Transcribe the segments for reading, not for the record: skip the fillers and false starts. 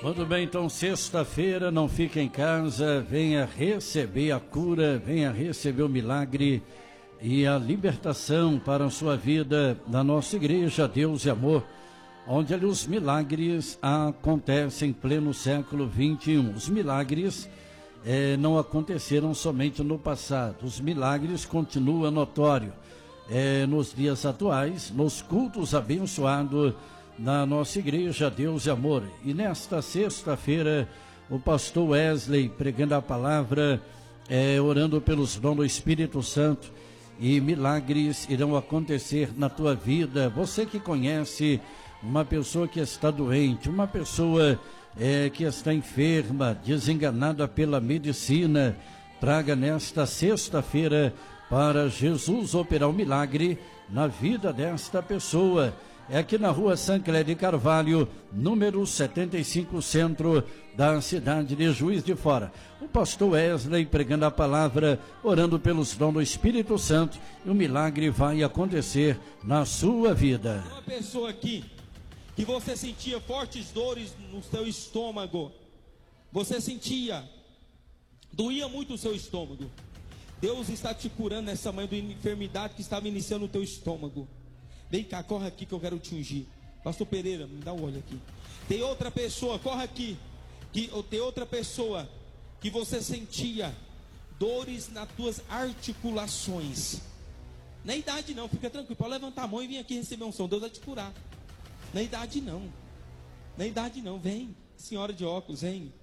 Muito bem, então sexta-feira, não fique em casa, venha receber a cura, venha receber o milagre e a libertação para a sua vida na nossa igreja Deus e Amor, onde ali os milagres acontecem em pleno século 21. Os milagres não aconteceram somente no passado, os milagres continuam notórios nos dias atuais, nos cultos abençoados na nossa igreja Deus e Amor. E nesta sexta-feira, o pastor Wesley pregando a palavra, orando pelos dons do Espírito Santo, e milagres irão acontecer na tua vida. Você que conhece uma pessoa que está doente, uma pessoa que está enferma, desenganada pela medicina, traga nesta sexta-feira para Jesus operar um milagre na vida desta pessoa. É aqui na rua Sancler de Carvalho, número 75, centro da cidade de Juiz de Fora. O pastor Wesley pregando a palavra, orando pelos dons do Espírito Santo, e o milagre vai acontecer na sua vida. Uma pessoa aqui que você sentia fortes dores no seu estômago, você sentia, doía muito o seu estômago. Deus está te curando nessa manhã de enfermidade que estava iniciando no teu estômago. Vem cá, corre aqui que eu quero te ungir. Pastor Pereira, me dá um olho aqui. Tem outra pessoa, corre aqui. Tem outra pessoa que você sentia dores nas tuas articulações. Na idade não, fica tranquilo. Pode levantar a mão e vir aqui receber um som. Deus vai te curar. Na idade não. Na idade não, vem. Senhora de óculos, vem.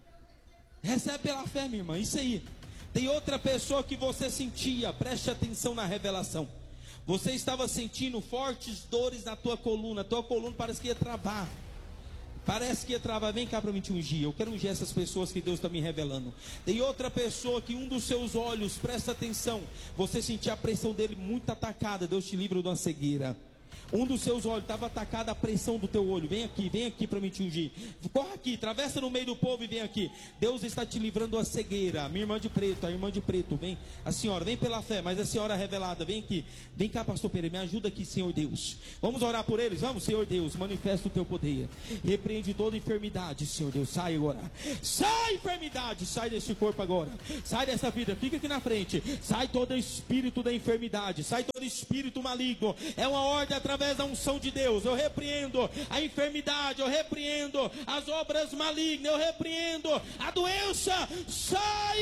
Recebe pela fé, minha irmã, isso aí. Tem outra pessoa que você sentia, preste atenção na revelação. Você estava sentindo fortes dores na tua coluna parece que ia travar. Parece que ia travar. Vem cá para me te ungir. Eu quero ungir essas pessoas que Deus está me revelando. Tem outra pessoa que um dos seus olhos, presta atenção, você sentia a pressão dele muito atacada. Deus te livra de uma cegueira. Um dos seus olhos estava atacada, a pressão do teu olho. Vem aqui para me te ungir. Corre aqui, atravessa no meio do povo e vem aqui. Deus está te livrando da cegueira. Minha irmã de preto, a irmã de preto, vem. A senhora, vem pela fé, mas a senhora revelada, vem aqui. Vem cá, pastor Pereira, me ajuda aqui, Senhor Deus. Vamos orar por eles? Vamos, Senhor Deus, manifesta o teu poder. Repreende toda enfermidade, Senhor Deus. Sai agora. Sai, enfermidade, sai desse corpo agora. Sai dessa vida, fica aqui na frente. Sai todo espírito da enfermidade. Sai todo espírito maligno. É uma ordem através da unção de Deus. Eu repreendo a enfermidade, eu repreendo as obras malignas, eu repreendo a doença. Sai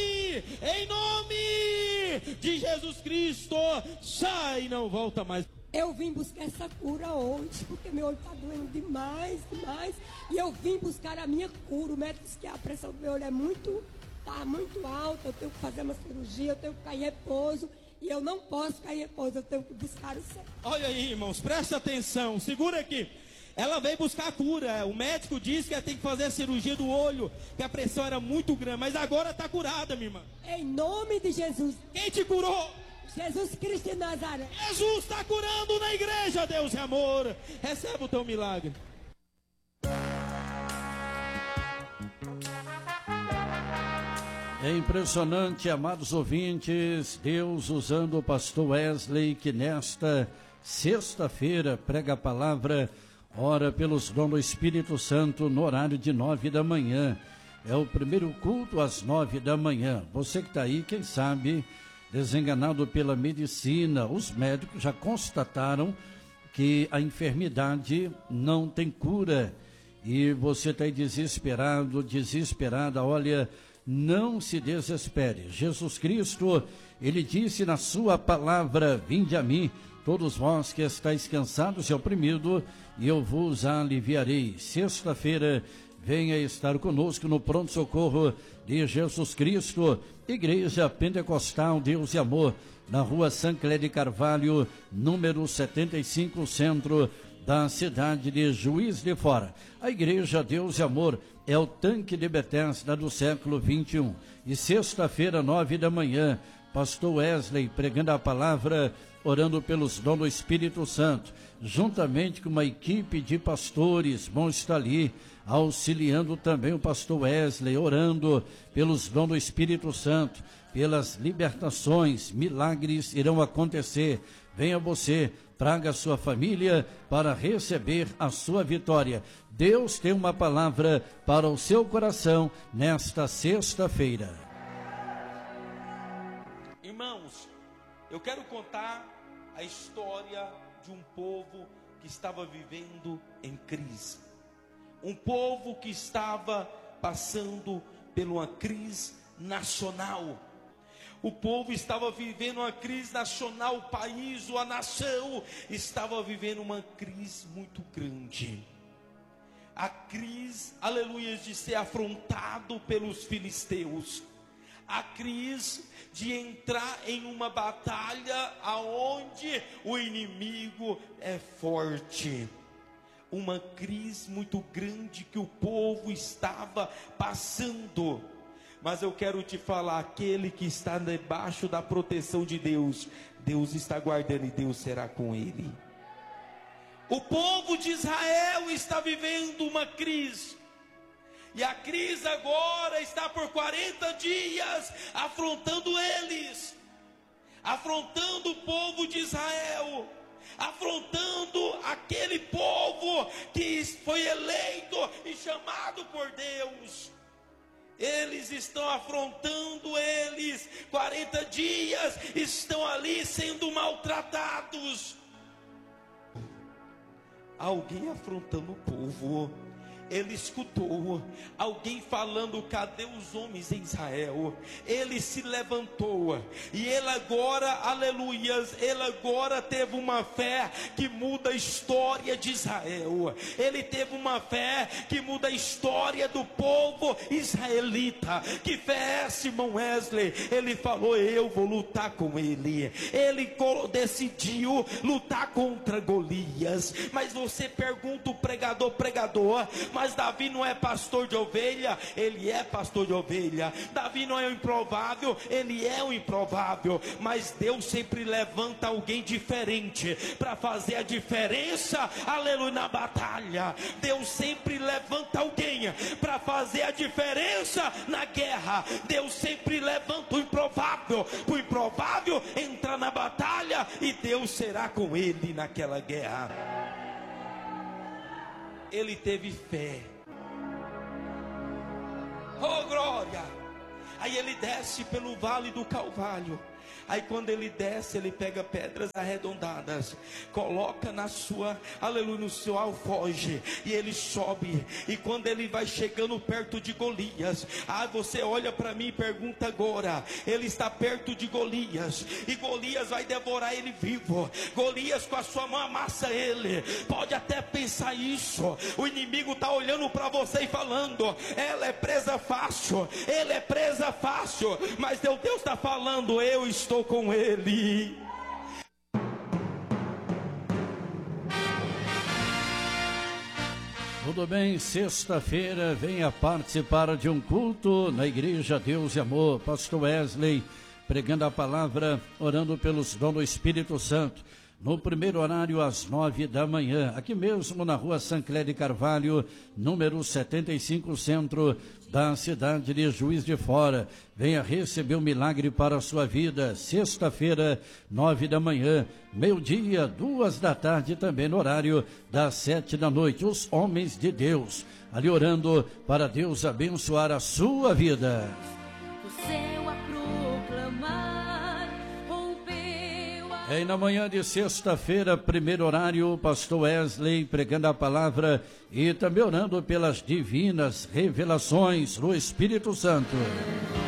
em nome de Jesus Cristo. Sai, não volta mais. Eu vim buscar essa cura hoje, porque meu olho está doendo demais. E eu vim buscar a minha cura. O médico disse que a pressão do meu olho está muito alta. Eu tenho que fazer uma cirurgia, eu tenho que ficar em repouso. E eu não posso ficar em repouso, eu tenho que buscar o céu. Olha aí, irmãos, presta atenção, segura aqui. Ela veio buscar a cura. O médico disse que ela tem que fazer a cirurgia do olho, que a pressão era muito grande, mas agora está curada, minha irmã. Em nome de Jesus. Quem te curou? Jesus Cristo de Nazaré. Jesus está curando na igreja, Deus é amor. Receba o teu milagre. É impressionante, amados ouvintes, Deus usando o pastor Wesley, que nesta sexta-feira prega a palavra, ora pelos dons do Espírito Santo no horário de 9 da manhã. É o primeiro culto às 9 da manhã. Você que está aí, quem sabe, desenganado pela medicina, os médicos já constataram que a enfermidade não tem cura. E você está aí desesperado, desesperada, olha... Não se desespere. Jesus Cristo, Ele disse na sua palavra, vinde a mim, todos vós que estáis cansados e oprimidos, e eu vos aliviarei. Sexta-feira, venha estar conosco no pronto-socorro de Jesus Cristo, Igreja Pentecostal Deus e Amor, na rua Sancler de Carvalho, número 75, centro da cidade de Juiz de Fora. A Igreja Deus e Amor é o tanque de Betesda do século 21. E sexta-feira, 9 da manhã, pastor Wesley pregando a palavra, orando pelos dons do Espírito Santo, juntamente com uma equipe de pastores, vão estar ali, auxiliando também o pastor Wesley, orando pelos dons do Espírito Santo, pelas libertações, milagres irão acontecer. Venha você traga a sua família para receber a sua vitória. Deus tem uma palavra para o seu coração nesta sexta-feira. Irmãos, eu quero contar a história de um povo que estava vivendo em crise. Um povo que estava passando por uma crise nacional. O povo estava vivendo uma crise nacional, o país, a nação estava vivendo uma crise muito grande. A crise, aleluia, de ser afrontado pelos filisteus. A crise de entrar em uma batalha aonde o inimigo é forte. Uma crise muito grande que o povo estava passando. Mas eu quero te falar, aquele que está debaixo da proteção de Deus, Deus está guardando e Deus será com ele. O povo de Israel está vivendo uma crise. E a crise agora está por 40 dias afrontando eles. Afrontando o povo de Israel. Afrontando aquele povo que foi eleito e chamado por Deus. Eles estão afrontando eles, 40 dias, estão ali sendo maltratados. Alguém afrontando o povo. Ele escutou alguém falando: cadê os homens em Israel? Ele se levantou e ele agora, aleluias, ele agora teve uma fé que muda a história de Israel. Ele teve uma fé que muda a história do povo israelita. Que fé é essa, irmão Wesley? Ele falou: eu vou lutar com ele. Ele decidiu lutar contra Golias. Mas você pergunta o pregador, mas Davi não é pastor de ovelha? Ele é pastor de ovelha. Davi não é o improvável? Ele é o improvável. Mas Deus sempre levanta alguém diferente para fazer a diferença, aleluia, na batalha. Deus sempre levanta alguém para fazer a diferença na guerra. Deus sempre levanta o improvável entrar na batalha e Deus será com ele naquela guerra. Ele teve fé. Oh, glória! Aí ele desce pelo vale do Calvário. Aí quando ele desce, ele pega pedras arredondadas, coloca na sua, aleluia, no seu alforje, e ele sobe. E quando ele vai chegando perto de Golias, você olha para mim e pergunta agora, ele está perto de Golias, e Golias vai devorar ele vivo. Golias com a sua mão amassa ele. Pode até pensar isso. O inimigo está olhando para você e falando: ela é presa fácil, ele é presa fácil. Mas Deus está falando: eu estou com ele. Tudo bem, sexta-feira venha participar de um culto na Igreja Deus e Amor. Pastor Wesley pregando a palavra, orando pelos dons do Espírito Santo. No primeiro horário, às 9 da manhã, aqui mesmo na rua Sancler de Carvalho, número 75, centro da cidade de Juiz de Fora. Venha receber um milagre para a sua vida. Sexta-feira, 9 da manhã, meio-dia, 2 da tarde, também no horário das 7 da noite. Os homens de Deus, ali orando para Deus abençoar a sua vida. E na manhã de sexta-feira, primeiro horário, pastor Wesley pregando a palavra e também orando pelas divinas revelações do Espírito Santo.